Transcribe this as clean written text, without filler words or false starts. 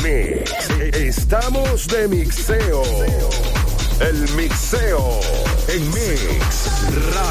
mix. Estamos de mixeo. El mixeo en Mix